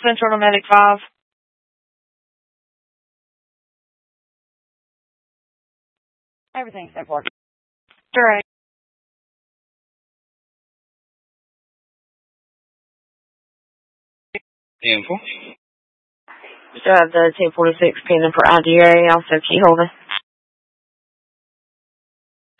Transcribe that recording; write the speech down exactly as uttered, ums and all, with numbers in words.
Central to Medic five. Everything's ten four. Direct. ten four. Still have the ten forty-six pending for I D A, also key holder.